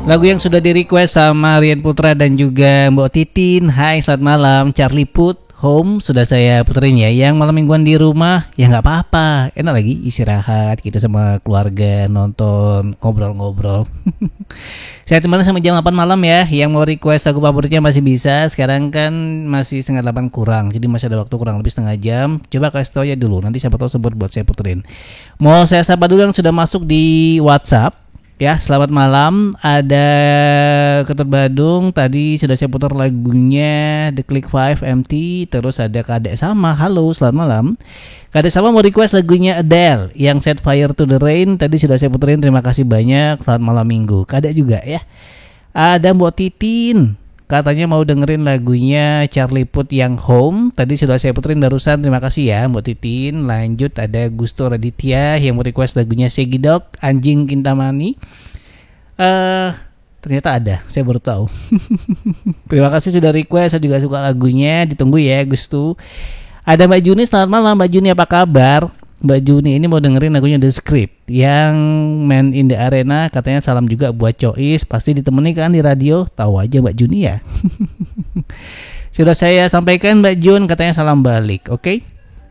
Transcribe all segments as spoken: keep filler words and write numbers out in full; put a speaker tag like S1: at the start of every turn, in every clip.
S1: Lagu yang sudah di request sama Rian Putra dan juga Mbok Titin. Hai, selamat malam. Charlie Put Home sudah saya puterin ya. Yang malam mingguan di rumah ya nggak apa-apa. Enak lagi istirahat gitu sama keluarga, nonton, ngobrol-ngobrol. Saya temenan sama jam delapan malam ya. Yang mau request lagu favoritnya masih bisa. Sekarang kan masih setengah delapan kurang. Jadi masih ada waktu kurang lebih setengah jam. Coba kasih tau aja dulu. Nanti siapa tahu sebut buat saya puterin. Mau saya sapa dulu yang sudah masuk di WhatsApp. Ya, selamat malam. Ada Ketut Badung. Tadi sudah saya putar lagunya The Click Five M T. Terus ada Kadek Sama. Halo, selamat malam. Kadek Sama mau request lagunya Adele yang Set Fire to the Rain. Tadi sudah saya puterin. Terima kasih banyak. Selamat malam minggu. Kadek juga ya. Ada Mbok Titin. Katanya mau dengerin lagunya Charlie Put yang Home. Tadi sudah saya puterin barusan. Terima kasih ya Mbak Titin. Lanjut ada Gusto Raditya yang mau request lagunya Segidok Anjing Kintamani. uh, Ternyata ada, saya baru tahu. Terima kasih sudah request. Saya juga suka lagunya. Ditunggu ya Gusto. Ada Mbak Juni. Selamat malam Mbak Juni, apa kabar? Mbak Juni ini mau dengerin lagunya The Script yang Man in the Arena. Katanya salam juga buat Cois. Pasti ditemani kan di radio. Tahu aja Mbak Juni ya. Sudah saya sampaikan Mbak Jun. Katanya salam balik. Oke okay?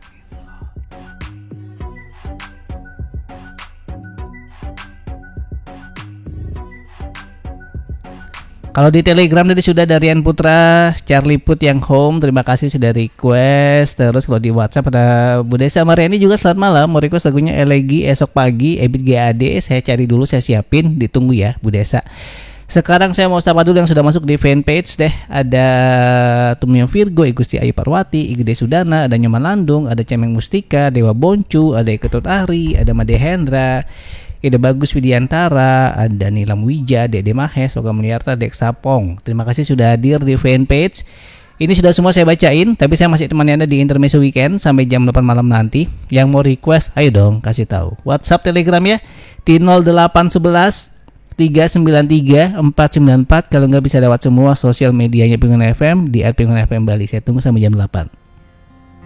S1: Kalau di Telegram tadi sudah dari Rian Putra, Charlie Put yang Home. Terima kasih sudah request. Terus kalau di WhatsApp ada Bu Desa Mariani juga selamat malam. Mau request lagunya Elegi Esok Pagi, Ebit G A D. Saya cari dulu, saya siapin. Ditunggu ya Bu Desa. Sekarang saya mau sapa dulu yang sudah masuk di fanpage deh. Ada Tumio Virgo, Igusti Ayu Parwati, Igede Sudana, ada Nyoman Landung, ada Cemeng Mustika, Dewa Boncu, ada Ketut Ari, ada Made Hendra, Ida Bagus Widiantara, ada Nilam Wija, Dede Mahes, Oga Meliarta, Dek Sapong. Terima kasih sudah hadir di fanpage. Ini sudah semua saya bacain, tapi saya masih temani Anda di Intermezzo Weekend sampai jam delapan malam nanti. Yang mau request, ayo dong kasih tahu. WhatsApp, Telegram ya di nol delapan satu satu tiga sembilan tiga empat sembilan empat. Kalau nggak bisa lewat semua sosial medianya Pengen F M di at Pengen F M Bali. Saya tunggu sampai jam delapan.